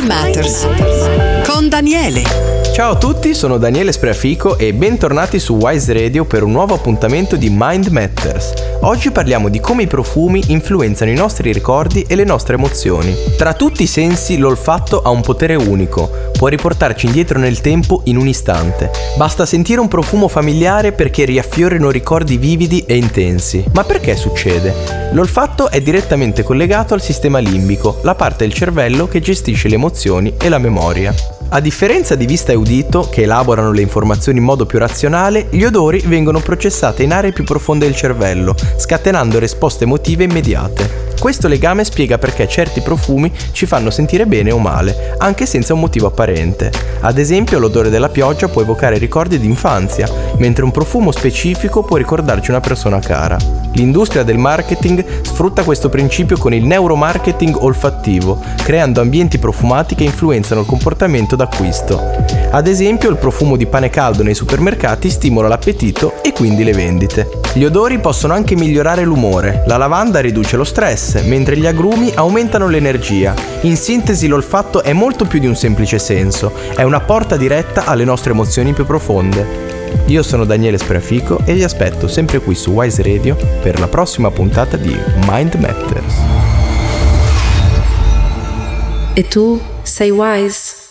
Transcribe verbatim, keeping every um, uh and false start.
Matters con Daniele. Ciao a tutti, sono Daniele Spreafico e bentornati su Wise Radio per un nuovo appuntamento di Mind Matters. Oggi parliamo di come i profumi influenzano i nostri ricordi e le nostre emozioni. Tra tutti i sensi l'olfatto ha un potere unico, può riportarci indietro nel tempo in un istante. Basta sentire un profumo familiare perché riaffiorino ricordi vividi e intensi. Ma perché succede? L'olfatto è direttamente collegato al sistema limbico, la parte del cervello che gestisce le emozioni e la memoria. A differenza di vista e udito, che elaborano le informazioni in modo più razionale, gli odori vengono processati in aree più profonde del cervello, scatenando risposte emotive immediate. Questo legame spiega perché certi profumi ci fanno sentire bene o male, anche senza un motivo apparente. Ad esempio, l'odore della pioggia può evocare ricordi di infanzia, mentre un profumo specifico può ricordarci una persona cara. L'industria del marketing sfrutta questo principio con il neuromarketing olfattivo, creando ambienti profumati che influenzano il comportamento d'acquisto. Ad esempio, il profumo di pane caldo nei supermercati stimola l'appetito e quindi le vendite. Gli odori possono anche migliorare l'umore. La lavanda riduce lo stress, mentre gli agrumi aumentano l'energia. In sintesi, l'olfatto è molto più di un semplice senso, è una porta diretta alle nostre emozioni più profonde. Io sono Daniele Spreafico e vi aspetto sempre qui su Wise Radio per la prossima puntata di Mind Matters. E tu sei wise?